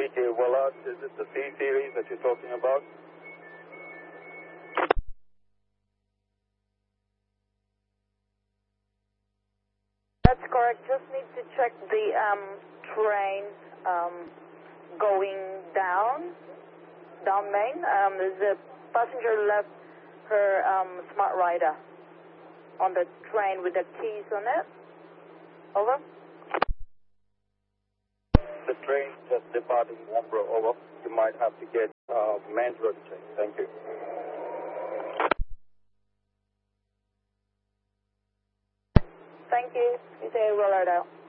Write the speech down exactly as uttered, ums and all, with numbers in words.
P J Willard, is it the C series that you're talking about? That's correct. Just need to check the um, train um, going down, down Main. Um, there's a passenger left her um, Smart Rider on the train with the keys on it. Over. The train just departing Wombro, over. You might have to get uh, Mains Road check. Thank you. Thank you. You say Willard out.